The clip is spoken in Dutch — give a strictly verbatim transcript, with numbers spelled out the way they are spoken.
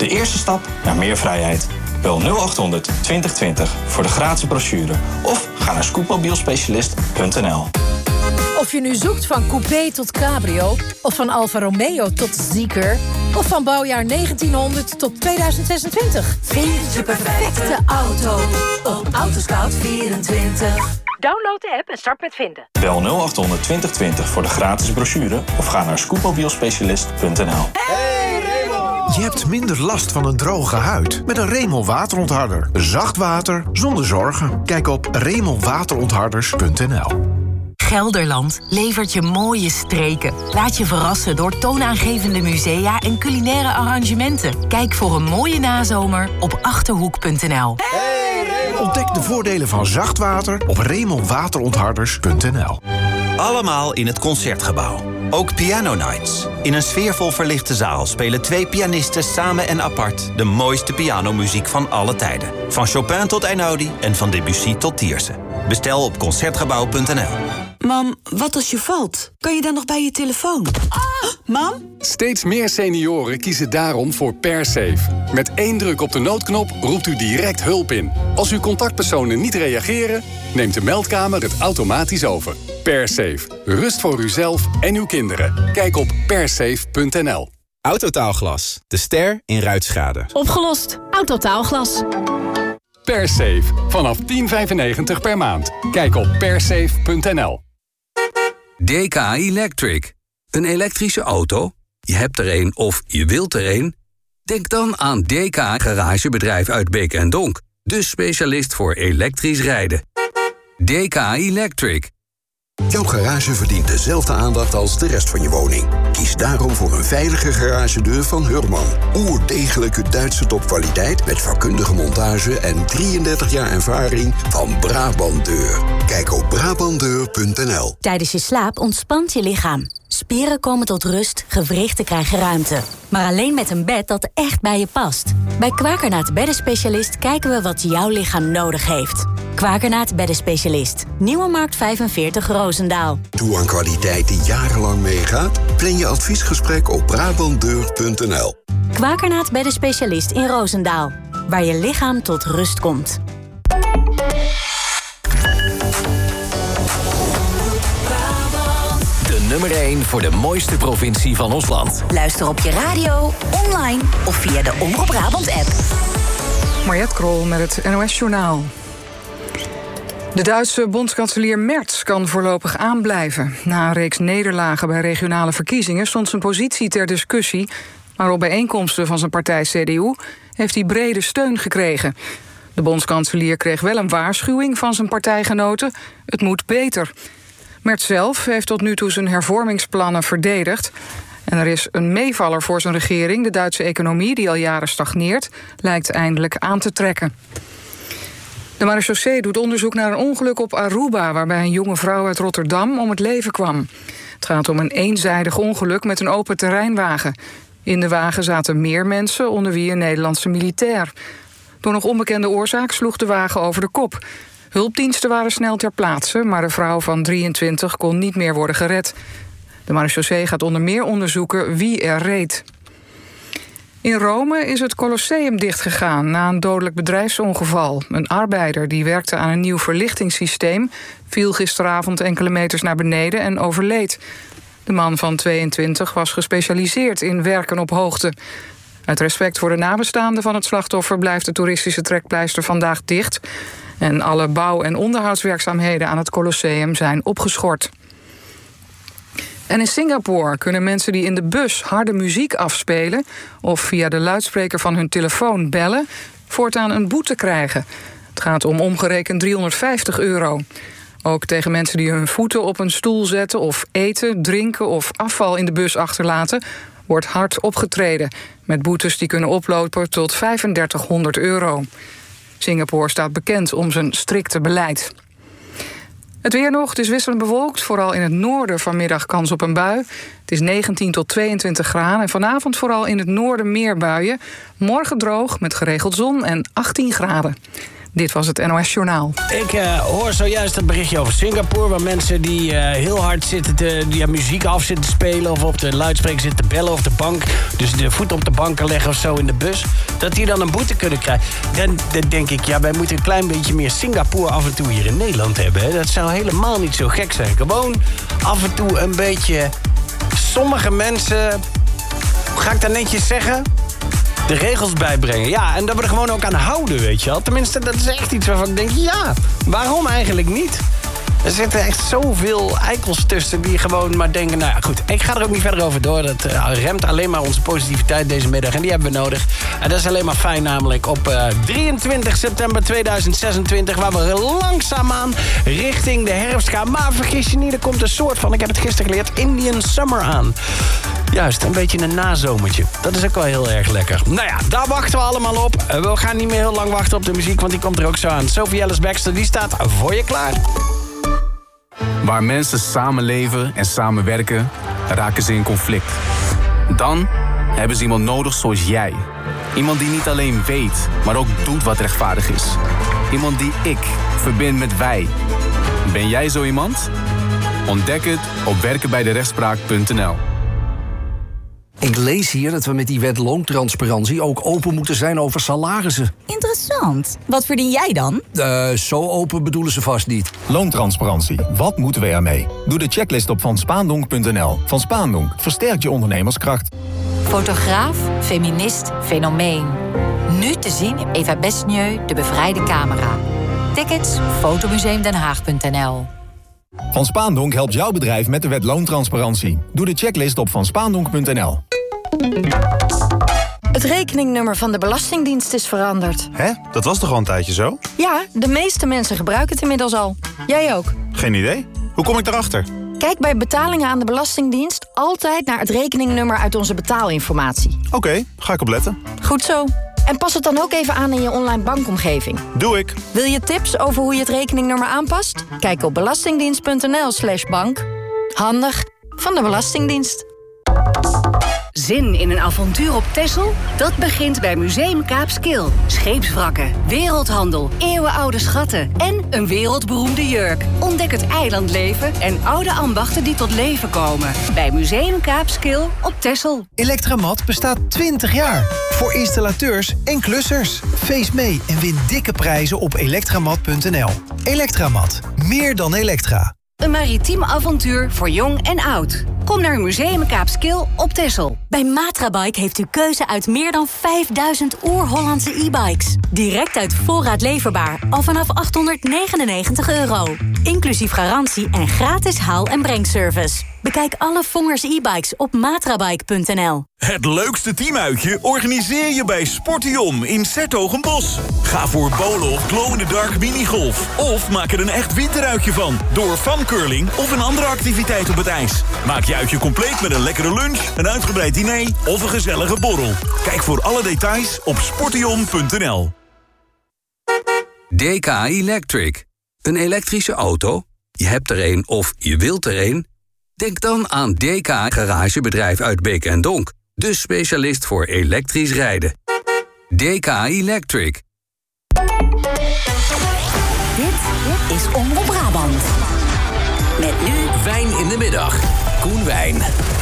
eerste stap naar meer vrijheid. Bel nul acht honderd twintig twintig voor de gratis brochure. Of ga naar scootmobielspecialist punt n l. Of je nu zoekt van coupé tot cabrio, of van Alfa Romeo tot Zeekr, of van bouwjaar negentienhonderd tot tweeduizend zesentwintig. Vind je perfecte auto op Autoscout vierentwintig. Download de app en start met vinden. Bel nul acht honderd twintig twintig voor de gratis brochure of ga naar scootmobielspecialist punt n l. Hey Raymond! Je hebt minder last van een droge huid met een Raymond waterontharder. Zacht water zonder zorgen. Kijk op raymond waterontharders punt n l. Gelderland levert je mooie streken. Laat je verrassen door toonaangevende musea en culinaire arrangementen. Kijk voor een mooie nazomer op achterhoek punt n l. Hey, ontdek de voordelen van zacht water op raymond waterontharders punt n l. Allemaal in het Concertgebouw. Ook Piano Nights. In een sfeervol verlichte zaal spelen twee pianisten samen en apart de mooiste pianomuziek van alle tijden. Van Chopin tot Einaudi en van Debussy tot Tiersen. Bestel op concertgebouw punt n l. Mam, wat als je valt? Kan je dan nog bij je telefoon? Ah, mam? Steeds meer senioren kiezen daarom voor PerSafe. Met één druk op de noodknop roept u direct hulp in. Als uw contactpersonen niet reageren, neemt de meldkamer het automatisch over. PerSafe. Rust voor uzelf en uw kinderen. Kijk op persafe punt n l. Autotaalglas. De ster in ruitschade. Opgelost. Autotaalglas. PerSafe. Vanaf tien vijfennegentig per maand. Kijk op persafe punt n l. D K Electric. Een elektrische auto? Je hebt er een of je wilt er een? Denk dan aan D K Garagebedrijf uit Beek en Donk. De specialist voor elektrisch rijden. D K Electric. Jouw garage verdient dezelfde aandacht als de rest van je woning. Kies daarom voor een veilige garagedeur van Hurman. Oerdegelijke Duitse topkwaliteit met vakkundige montage en drieëndertig jaar ervaring van Brabant Deur. Kijk op brabant deur punt n l. Tijdens je slaap ontspant je lichaam. Spieren komen tot rust, gewrichten krijgen ruimte. Maar alleen met een bed dat echt bij je past. Bij Kwakernaat Beddenspecialist kijken we wat jouw lichaam nodig heeft. Kwakernaat Beddenspecialist. Nieuwe Markt vijfenveertig Roosendaal. Toe aan kwaliteit die jarenlang meegaat? Plan je adviesgesprek op brabant deur punt n l. Kwakernaat Beddenspecialist in Roosendaal. Waar je lichaam tot rust komt. Nummer één voor de mooiste provincie van ons land. Luister op je radio, online of via de Omroep Brabant-app. Mariette Krol met het N O S-journaal. De Duitse bondskanselier Merz kan voorlopig aanblijven. Na een reeks nederlagen bij regionale verkiezingen stond zijn positie ter discussie, maar op bijeenkomsten van zijn partij C D U heeft hij brede steun gekregen. De bondskanselier kreeg wel een waarschuwing van zijn partijgenoten: het moet beter. Merz zelf heeft tot nu toe zijn hervormingsplannen verdedigd. En er is een meevaller voor zijn regering. De Duitse economie, die al jaren stagneert, lijkt eindelijk aan te trekken. De marechaussee doet onderzoek naar een ongeluk op Aruba, waarbij een jonge vrouw uit Rotterdam om het leven kwam. Het gaat om een eenzijdig ongeluk met een open terreinwagen. In de wagen zaten meer mensen, onder wie een Nederlandse militair. Door nog onbekende oorzaak sloeg de wagen over de kop. Hulpdiensten waren snel ter plaatse, maar de vrouw van drieëntwintig kon niet meer worden gered. De marechaussee gaat onder meer onderzoeken wie er reed. In Rome is het Colosseum dichtgegaan na een dodelijk bedrijfsongeval. Een arbeider die werkte aan een nieuw verlichtingssysteem viel gisteravond enkele meters naar beneden en overleed. De man van tweeëntwintig was gespecialiseerd in werken op hoogte. Uit respect voor de nabestaanden van het slachtoffer blijft de toeristische trekpleister vandaag dicht. En alle bouw- en onderhoudswerkzaamheden aan het Colosseum zijn opgeschort. En in Singapore kunnen mensen die in de bus harde muziek afspelen of via de luidspreker van hun telefoon bellen voortaan een boete krijgen. Het gaat om omgerekend driehonderdvijftig euro. Ook tegen mensen die hun voeten op een stoel zetten of eten, drinken of afval in de bus achterlaten wordt hard opgetreden, met boetes die kunnen oplopen tot vijfendertighonderd euro. Singapore staat bekend om zijn strikte beleid. Het weer nog, het is wisselend bewolkt. Vooral in het noorden vanmiddag kans op een bui. Het is negentien tot tweeëntwintig graden. En vanavond vooral in het noorden meer buien. Morgen droog met geregeld zon en achttien graden. Dit was het N O S Journaal. Ik uh, hoor zojuist dat berichtje over Singapore... waar mensen die uh, heel hard zitten te, die, ja, muziek af zitten te spelen... of op de luidspreker zitten te bellen of de bank... dus de voet op de bank leggen of zo in de bus... dat die dan een boete kunnen krijgen. Dan, dan denk ik, ja, wij moeten een klein beetje meer Singapore af en toe hier in Nederland hebben. Hè? Dat zou helemaal niet zo gek zijn. Gewoon af en toe een beetje... Sommige mensen... Hoe ga ik dat netjes zeggen? De regels bijbrengen. Ja, en dat we er gewoon ook aan houden, weet je wel. Tenminste, dat is echt iets waarvan ik denk, ja, waarom eigenlijk niet? Er zitten echt zoveel eikels tussen die gewoon maar denken... nou ja, goed, ik ga er ook niet verder over door. Dat uh, remt alleen maar onze positiviteit deze middag. En die hebben we nodig. En dat is alleen maar fijn namelijk op uh, drieëntwintig september tweeduizend zesentwintig... waar we langzaamaan richting de herfst gaan. Maar vergis je niet, er komt een soort van... ik heb het gisteren geleerd, Indian Summer aan. Juist, een beetje een nazomertje. Dat is ook wel heel erg lekker. Nou ja, daar wachten we allemaal op. Uh, we gaan niet meer heel lang wachten op de muziek... want die komt er ook zo aan. Sophie Ellis-Bextor, die staat voor je klaar. Waar mensen samenleven en samenwerken, raken ze in conflict. Dan hebben ze iemand nodig zoals jij. Iemand die niet alleen weet, maar ook doet wat rechtvaardig is. Iemand die ik verbind met wij. Ben jij zo iemand? Ontdek het op werken bij de rechtspraak punt n l. Ik lees hier dat we met die wet loontransparantie ook open moeten zijn over salarissen. Interessant. Wat verdien jij dan? Uh, zo open bedoelen ze vast niet. Loontransparantie. Wat moeten we ermee? Doe de checklist op van spaandonk punt n l. Van Spaandonk versterkt je ondernemerskracht. Fotograaf, feminist, fenomeen. Nu te zien in Eva Besnieu, De Bevrijde Camera. Tickets, fotomuseum den haag punt n l. Van Spaandonk helpt jouw bedrijf met de wet loontransparantie. Doe de checklist op van spaandonk punt n l. Het rekeningnummer van de Belastingdienst is veranderd. Hè? Dat was toch al een tijdje zo? Ja, de meeste mensen gebruiken het inmiddels al. Jij ook? Geen idee. Hoe kom ik daarachter? Kijk bij betalingen aan de Belastingdienst altijd naar het rekeningnummer uit onze betaalinformatie. Oké, okay, ga ik opletten. Goed zo. En pas het dan ook even aan in je online bankomgeving. Doe ik. Wil je tips over hoe je het rekeningnummer aanpast? Kijk op belastingdienst punt n l slash bank. Handig van de Belastingdienst. Zin in een avontuur op Texel? Dat begint bij Museum Kaapskil. Scheepswrakken, wereldhandel, eeuwenoude schatten en een wereldberoemde jurk. Ontdek het eilandleven en oude ambachten die tot leven komen. Bij Museum Kaapskil op Texel. Elektramat bestaat twintig jaar. Voor installateurs en klussers. Feest mee en win dikke prijzen op elektramat punt n l. Elektramat. Meer dan elektra. Een maritiem avontuur voor jong en oud. Kom naar Museum Kaapskil op Texel. Bij Matrabike heeft u keuze uit meer dan vijfduizend oer-Hollandse e-bikes. Direct uit voorraad leverbaar, al vanaf achthonderdnegenennegentig euro. Inclusief garantie en gratis haal- en brengservice. Bekijk alle Vongers e-bikes op matrabike punt n l. Het leukste teamuitje organiseer je bij Sportium in 's-Hertogenbosch. Ga voor bowlen of glow-in-the-dark minigolf. Of maak er een echt winteruitje van door funcurling of een andere activiteit op het ijs. Maak je uitje compleet met een lekkere lunch, een uitgebreid diner of een gezellige borrel. Kijk voor alle details op sportium punt n l. D K Electric. Een elektrische auto? Je hebt er een of je wilt er een? Denk dan aan D K Garagebedrijf uit Beek en Donk. De specialist voor elektrisch rijden. D K Electric. Dit is Omroep Brabant. Met nu Wijn in de middag. Koen Wijn.